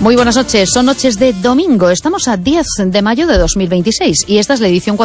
Muy buenas noches, son noches de domingo, estamos a 10 de mayo de 2026 y esta es la edición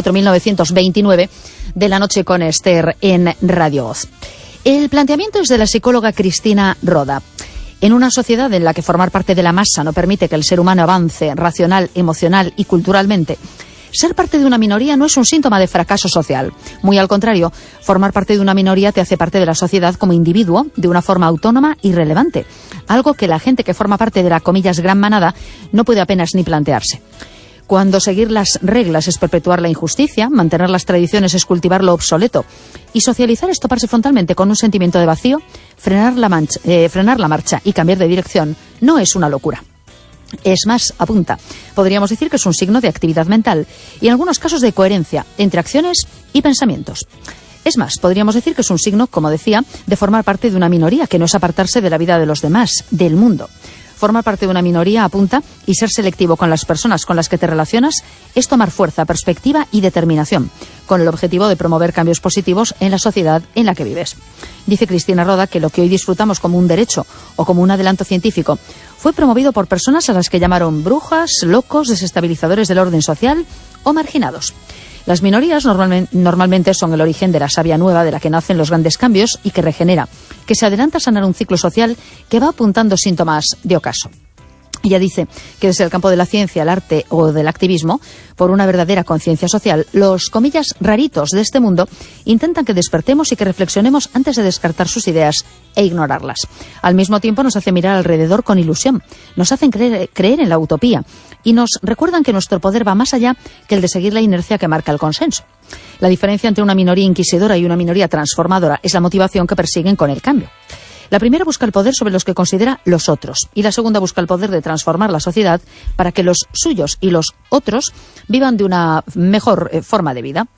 4929 de La Noche con Esther en Radio Voz. El planteamiento es de la psicóloga Cristina Roda. En una sociedad en la que formar parte de la masa no permite que el ser humano avance racional, emocional y culturalmente, ser parte de una minoría no es un síntoma de fracaso social. Muy al contrario, formar parte de una minoría te hace parte de la sociedad como individuo de una forma autónoma y relevante. Algo que la gente que forma parte de la, comillas, gran manada no puede apenas ni plantearse. Cuando seguir las reglas es perpetuar la injusticia, mantener las tradiciones es cultivar lo obsoleto y socializar es toparse frontalmente con un sentimiento de vacío, frenar la marcha y cambiar de dirección no es una locura. Es más, apunta, podríamos decir que es un signo de actividad mental y en algunos casos de coherencia entre acciones y pensamientos. Es más, podríamos decir que es un signo, como decía, de formar parte de una minoría, que no es apartarse de la vida de los demás, del mundo. Formar parte de una minoría, apunta, y ser selectivo con las personas con las que te relacionas es tomar fuerza, perspectiva y determinación, con el objetivo de promover cambios positivos en la sociedad en la que vives. Dice Cristina Roda que lo que hoy disfrutamos como un derecho o como un adelanto científico fue promovido por personas a las que llamaron brujas, locos, desestabilizadores del orden social o marginados. Las minorías normalmente son el origen de la savia nueva de la que nacen los grandes cambios y que regenera, que se adelanta a sanar un ciclo social que va apuntando síntomas de ocaso. Ella dice que desde el campo de la ciencia, el arte o del activismo, por una verdadera conciencia social, los, comillas, raritos de este mundo intentan que despertemos y que reflexionemos antes de descartar sus ideas e ignorarlas. Al mismo tiempo nos hace mirar alrededor con ilusión, nos hacen creer en la utopía y nos recuerdan que nuestro poder va más allá que el de seguir la inercia que marca el consenso. La diferencia entre una minoría inquisidora y una minoría transformadora es la motivación que persiguen con el cambio. La primera busca el poder sobre los que considera los otros y la segunda busca el poder de transformar la sociedad para que los suyos y los otros vivan de una mejor forma de vida.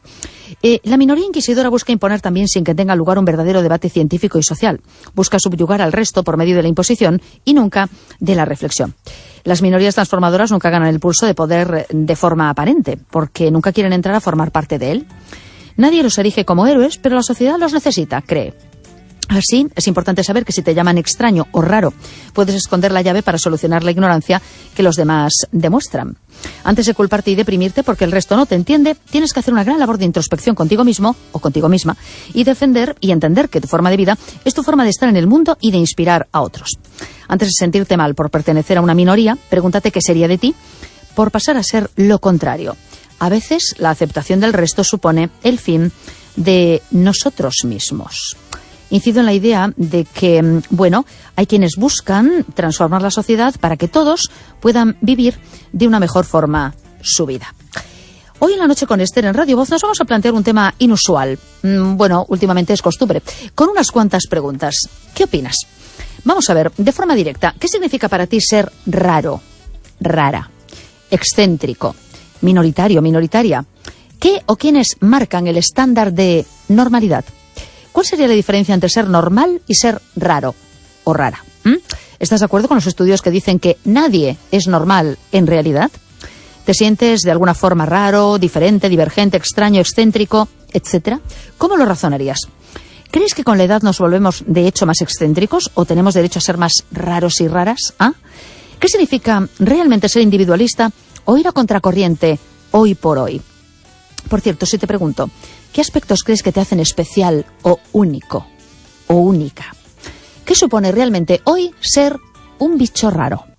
La minoría inquisidora busca imponer también sin que tenga lugar un verdadero debate científico y social. Busca subyugar al resto por medio de la imposición y nunca de la reflexión. Las minorías transformadoras nunca ganan el pulso de poder de forma aparente, porque nunca quieren entrar a formar parte de él. Nadie los erige como héroes, pero la sociedad los necesita, cree. Así, es importante saber que si te llaman extraño o raro, puedes esconder la llave para solucionar la ignorancia que los demás demuestran. Antes de culparte y deprimirte porque el resto no te entiende, tienes que hacer una gran labor de introspección contigo mismo o contigo misma y defender y entender que tu forma de vida es tu forma de estar en el mundo y de inspirar a otros. Antes de sentirte mal por pertenecer a una minoría, pregúntate qué sería de ti por pasar a ser lo contrario. A veces, la aceptación del resto supone el fin de nosotros mismos. Incido en la idea de que, hay quienes buscan transformar la sociedad para que todos puedan vivir de una mejor forma su vida. Hoy en La Noche con Esther en Radio Voz nos vamos a plantear un tema inusual. Últimamente es costumbre, con unas cuantas preguntas. ¿Qué opinas? Vamos a ver, de forma directa, ¿qué significa para ti ser raro, rara, excéntrico, minoritario, minoritaria? ¿Qué o quiénes marcan el estándar de normalidad? ¿Cuál sería la diferencia entre ser normal y ser raro o rara? ¿Estás de acuerdo con los estudios que dicen que nadie es normal en realidad? ¿Te sientes de alguna forma raro, diferente, divergente, extraño, excéntrico, etcétera? ¿Cómo lo razonarías? ¿Crees que con la edad nos volvemos de hecho más excéntricos o tenemos derecho a ser más raros y raras? ¿Qué significa realmente ser individualista o ir a contracorriente hoy por hoy? Por cierto, si te pregunto, ¿qué aspectos crees que te hacen especial o único o única? ¿Qué supone realmente hoy ser un bicho raro?